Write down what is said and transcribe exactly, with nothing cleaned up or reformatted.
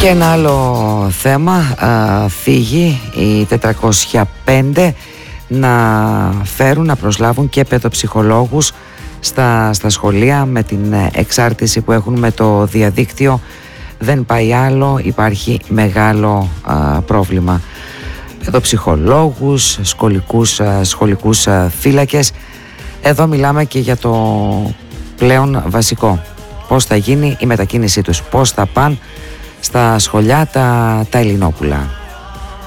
Και ένα άλλο θέμα, α, φύγει οι τετρακόσια πέντε να φέρουν, να προσλάβουν και παιδοψυχολόγους στα, στα σχολεία. Με την εξάρτηση που έχουν με το διαδίκτυο δεν πάει άλλο, υπάρχει μεγάλο α, πρόβλημα. Παιδοψυχολόγους, σχολικούς, α, σχολικούς α, φύλακες. Εδώ μιλάμε και για το πλέον βασικό. Πώς θα γίνει η μετακίνησή τους, πώς θα πάνε στα σχολιά τα, τα Ελληνόπουλα.